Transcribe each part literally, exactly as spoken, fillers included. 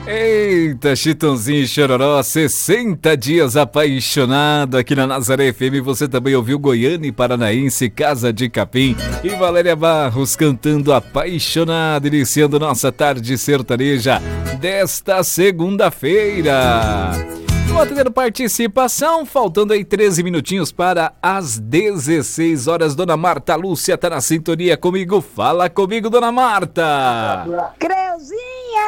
Eita, Chitãozinho e Chororó, sessenta dias apaixonado aqui na Nazaré F M. Você também ouviu Goiânia e Paranaense, Casa de Capim e Valéria Barros cantando Apaixonado, iniciando nossa tarde sertaneja desta segunda-feira. Vou tendo participação, faltando aí treze minutinhos para as dezesseis horas. Dona Marta Lúcia tá na sintonia comigo. Fala comigo, Dona Marta. Creuzinha!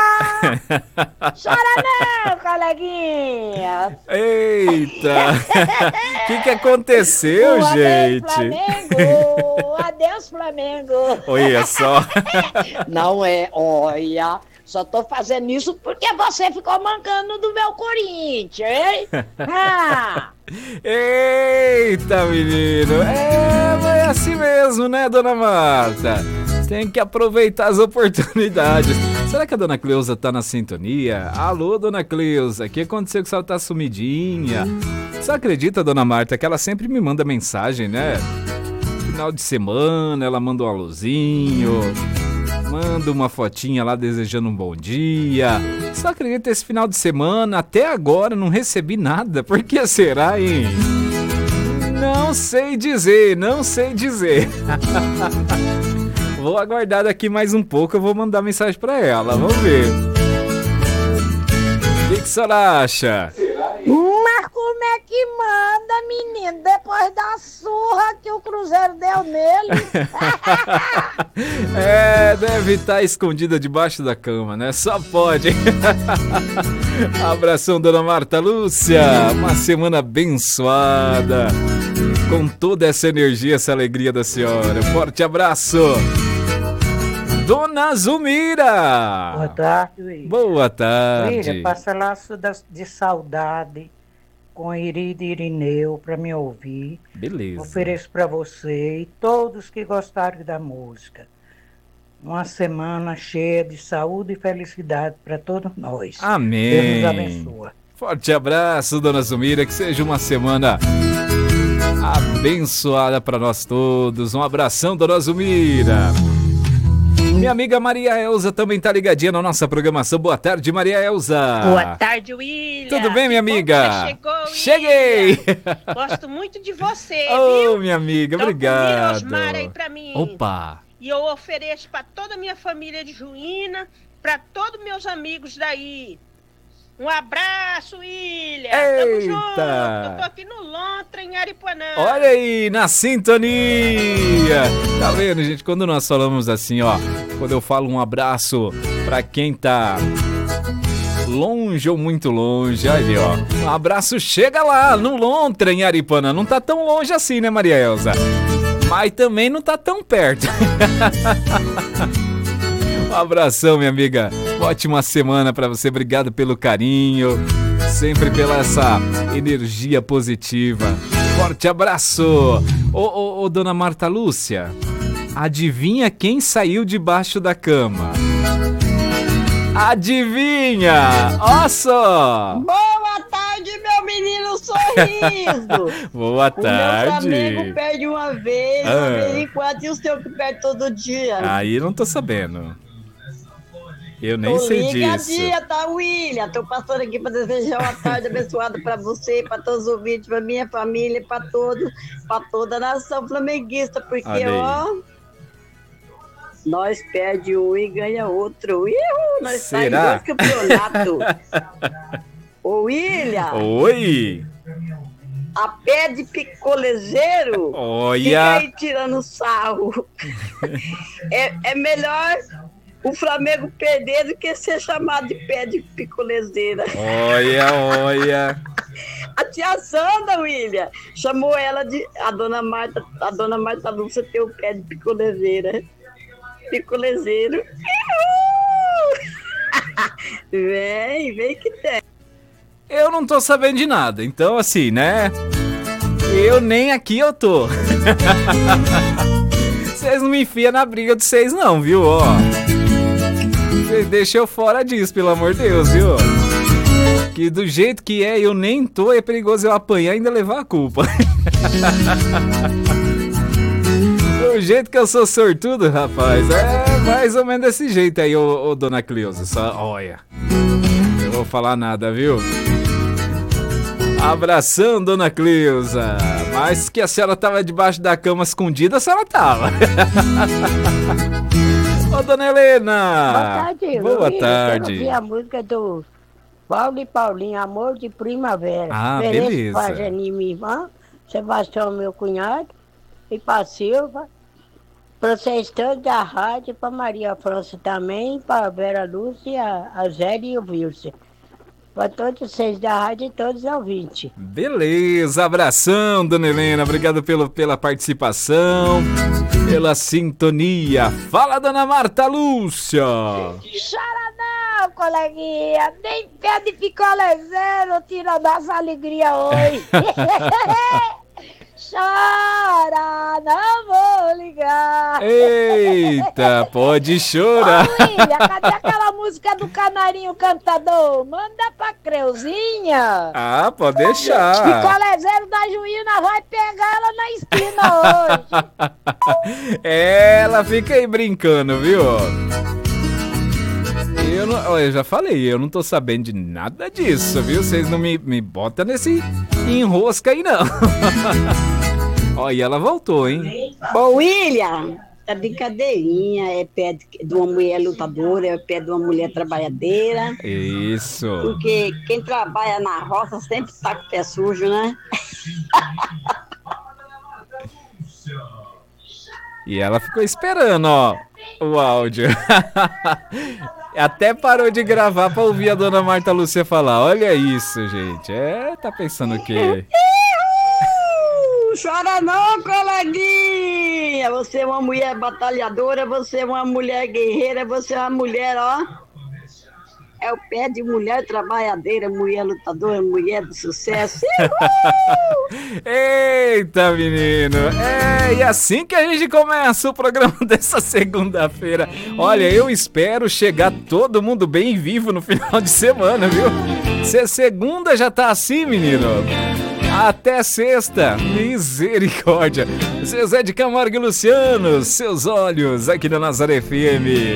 Chora não, coleguinha! Eita! O que que aconteceu, Um gente? Adeus, Flamengo! Adeus, Flamengo! Olha só. Não é, olha... Só tô fazendo isso porque você ficou mancando do meu Corinthians, hein? Ah. Eita, menino! É, mas é assim mesmo, né, Dona Marta? Tem que aproveitar as oportunidades. Será que a Dona Cleusa tá na sintonia? Alô, Dona Cleusa, o que aconteceu que a senhora tá sumidinha? Você acredita, Dona Marta, que ela sempre me manda mensagem, né? Final de semana, ela manda um alôzinho... Manda uma fotinha lá desejando um bom dia. Só acredita, esse final de semana, até agora, não recebi nada. Por que será, hein? Não sei dizer, não sei dizer. Vou aguardar daqui mais um pouco, eu vou mandar mensagem pra ela. Vamos ver. O que, que a senhora acha? Mas como é que manda, menino? Depois da surra que o Cruzeiro deu nele. É, deve estar escondida debaixo da cama, né? Só pode. Abração, Dona Marta Lúcia. Uma semana abençoada. Com toda essa energia, essa alegria da senhora. Forte abraço. Dona Zumira. Boa tarde, William. Boa tarde. William, passa laço de saudade com Irida e Irineu para me ouvir. Beleza. Ofereço para você e todos que gostaram da música uma semana cheia de saúde e felicidade para todos nós. Amém. Deus nos abençoe. Forte abraço, Dona Zumira, que seja uma semana abençoada para nós todos. Um abração, Dona Zumira. Minha amiga Maria Elza também tá ligadinha na nossa programação. Boa tarde, Maria Elza. Boa tarde, William. Tudo bem, minha que amiga? Bom que chegou, William. Cheguei. Gosto muito de você, Oh, viu? minha amiga, Toca obrigado. um Mirosmar aí pra mim. Opa. E eu ofereço pra toda a minha família de Juína, pra todos meus amigos daí. Um abraço, William. Tamo Eita. junto. Eu tô aqui no Lontra, em Aripuanã. Olha aí, na sintonia. Tá vendo, gente? Quando nós falamos assim, ó, quando eu falo um abraço pra quem tá longe ou muito longe, aí, ó, um abraço chega lá, no Lontra, em Aripuanã. Não tá tão longe assim, né, Maria Elza? Mas também não tá tão perto. Um abração, minha amiga. Ótima semana pra você. Obrigado pelo carinho. Sempre pela essa energia positiva. Forte abraço. Ô, ô, ô, Dona Marta Lúcia, adivinha quem saiu debaixo da cama? Adivinha? Ó só. Boa tarde, meu menino sorriso. Boa tarde. O meu Flamengo perde uma vez, Ah. uma vez em quatro, e o seu que perde todo dia. Aí não tô sabendo. Eu nem Tô sei disso. ligadinha, tá, William? Tô passando aqui pra desejar uma tarde abençoada pra você, pra todos os ouvintes, pra minha família, pra todos, pra toda a nação flamenguista, porque, Olha aí. ó, nós perde um e ganha outro. Ihu, nós saímos Será? dois campeonatos. Ô, William, Oi. a pé de picolezeiro fica Olha. aí tirando sarro. é, é melhor o Flamengo perder do que ser chamado de pé de picolezeira. Olha, olha. A tia Sandra, William, chamou ela de... A dona Marta, a dona Marta Lúcia tem o pé de picolezeira. Picolezeiro. Vem, vem que tem. Eu não tô sabendo de nada, então assim, né? Eu nem aqui eu tô. Vocês não me enfiam na briga de vocês não, viu? Ó. Vocês deixam eu fora disso, pelo amor de Deus, viu? Que do jeito que é, eu nem tô, é perigoso eu apanhar e ainda levar a culpa. Do jeito que eu sou sortudo, rapaz, é mais ou menos desse jeito aí, ô, ô dona Cleusa. Só, olha, não vou falar nada, viu? Abração, dona Cleusa. Mas que a senhora tava debaixo da cama escondida, a senhora tava. Ô, dona Helena. Boa tarde, Boa Luiz. tarde. Eu ouvi a música do Paulo e Paulinho, Amor de Primavera. Ah, Ofereço beleza. pra Jani, minha irmã, Sebastião, meu cunhado, e pra Silva, pra vocês todos da rádio, pra Maria França também, pra Vera Lúcia, a Zé e o Wilson. Pra todos vocês da rádio e todos os ouvintes. Beleza, abração, dona Helena. Obrigado pelo, pela participação, pela sintonia. Fala, dona Marta Lúcia. Chora não, coleguinha. Nem pé de picolé zero tira nossa alegria hoje. Chora, não vou ligar. Eita, pode chorar. Ô, William, cadê aquela música do Canarinho Cantador? Manda pra Creuzinha. Ah, pode deixar. Picolé zero da Juína vai pegar ela na esquina hoje. Ela fica aí brincando, viu? Eu, não, ó, eu já falei, eu não tô sabendo de nada disso, viu? Vocês não me, me botam nesse enrosca aí, não. Ó, e ela voltou, hein? Ô, William, é brincadeirinha, é pé de, de uma mulher lutadora, é pé de uma mulher trabalhadeira. Isso. Porque quem trabalha na roça sempre tá com o pé sujo, né? E ela ficou esperando, ó, o áudio. Até parou de gravar pra ouvir a dona Marta Lúcia falar. Olha isso, gente. É, tá pensando o quê? Chora não, coleguinha! Você é uma mulher batalhadora, você é uma mulher guerreira, você é uma mulher, ó. É o pé de mulher trabalhadeira, mulher lutadora, mulher de sucesso. Eita, menino! É, e assim que a gente começa o programa dessa segunda-feira. Olha, eu espero chegar todo mundo bem vivo no final de semana, viu? Se segunda já tá assim, menino. Até sexta, misericórdia. Zezé de Camargo e Luciano, seus olhos aqui na Nazaré F M.